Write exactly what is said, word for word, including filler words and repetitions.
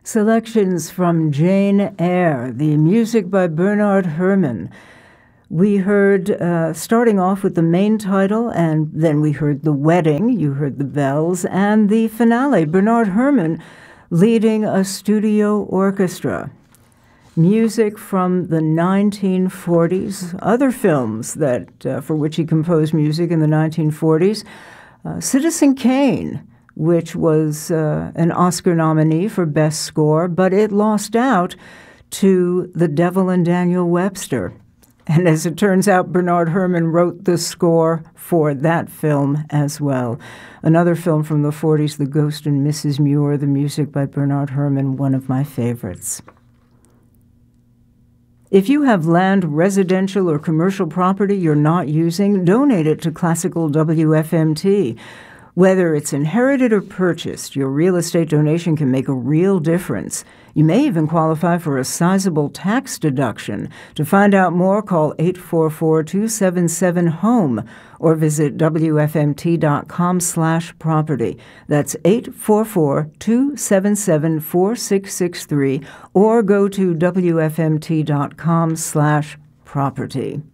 Selections from Jane Eyre, the music by Bernard Herrmann. We heard, uh, starting off with the main title, and then we heard The Wedding, you heard the bells, and the finale, Bernard Herrmann leading a studio orchestra. Music from the nineteen forties, other films that uh, for which he composed music in the nineteen forties, uh, Citizen Kane, which was uh, an Oscar nominee for Best Score, but it lost out to The Devil and Daniel Webster. And as it turns out, Bernard Herrmann wrote the score for that film as well. Another film from the forties, The Ghost and Missus Muir, the music by Bernard Herrmann, one of my favorites. If you have land, residential, or commercial property you're not using, donate it to Classical W F M T. Whether it's inherited or purchased, your real estate donation can make a real difference. You may even qualify for a sizable tax deduction. To find out more, call eight four four, two seven seven, HOME or visit W F M T dot com slash property. That's eight four four, two seven seven, four six six three or go to W F M T dot com slash property.